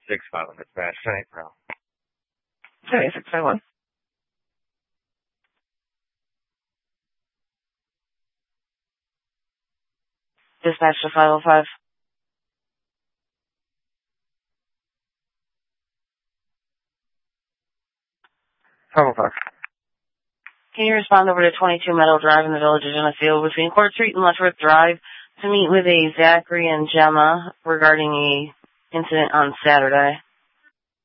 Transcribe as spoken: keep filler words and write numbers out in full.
six five one dispatch. Thanks, bro. Okay, six five one. Dispatch to five oh five. five oh five. Can you respond over to twenty-two Meadow Drive in the Village of Geneseo between Court Street and Letchworth Drive to meet with a Zachary and Gemma regarding a incident on Saturday?